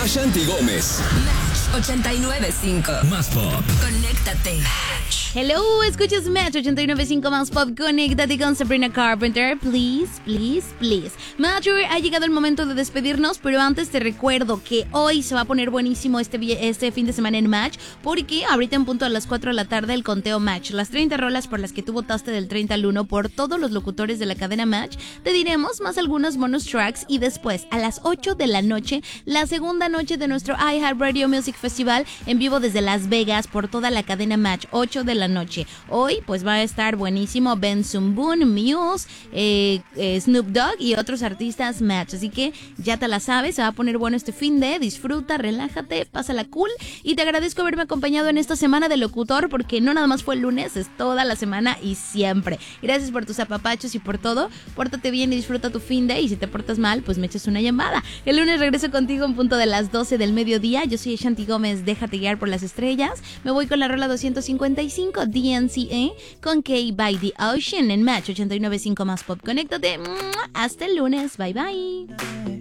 Ashanti Gómez. Match 89.5. Más pop. Conéctate. Hello, escuchas Match 89.5 Más Pop. Conéctate con Sabrina Carpenter. Please, please, please. Match, ha llegado el momento de despedirnos, pero antes te recuerdo que hoy se va a poner buenísimo este fin de semana en Match, porque ahorita en punto a las 4 de la tarde el conteo Match. Las 30 rolas por las que tú votaste del 30 al 1 por todos los locutores de la cadena Match. Te diremos más algunos bonus tracks y después a las 8 de la noche, la segunda noche de nuestro iHeartRadio Music Festival en vivo desde Las Vegas por toda la cadena Match. 8 de la noche. Hoy pues va a estar buenísimo Benson Boone, Muse, Snoop Dogg y otros artistas Match, así que ya te la sabes, se va a poner bueno este fin de, disfruta, relájate, pásala cool y te agradezco haberme acompañado en esta semana de locutor porque no nada más fue el lunes, es toda la semana y siempre. Gracias por tus apapachos y por todo, pórtate bien y disfruta tu fin de y si te portas mal pues me echas una llamada. El lunes regreso contigo en punto de las 12 del mediodía, yo soy Ashanti Gómez, déjate guiar por las estrellas, me voy con la rola 255 DNCA con K by the Ocean en Match 89.5 Más Pop. Conéctate. Hasta el lunes. Bye bye.